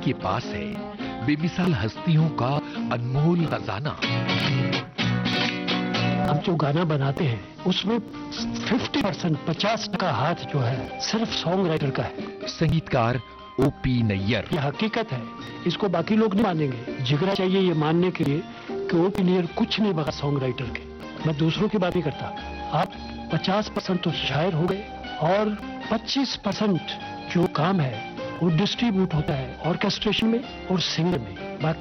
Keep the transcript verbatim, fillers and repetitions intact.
के पास है बेमिसाल हस्तियों का अनमोल खजाना। हम जो गाना बनाते हैं उसमें पचास परसेंट पचास टका हाथ जो है सिर्फ सॉन्ग राइटर का है। संगीतकार ओपी नैयर। यह हकीकत है, इसको बाकी लोग नहीं मानेंगे। जिगरा चाहिए ये मानने के लिए कि ओपी नैयर कुछ नहीं बगा सॉन्ग राइटर के। मैं दूसरों की बात नहीं करता। आप पचास परसेंट तो शायर हो गए और पच्चीस परसेंट जो काम है वो डिस्ट्रीब्यूट होता है ऑर्केस्ट्रेशन में और सिंगर में। बाकी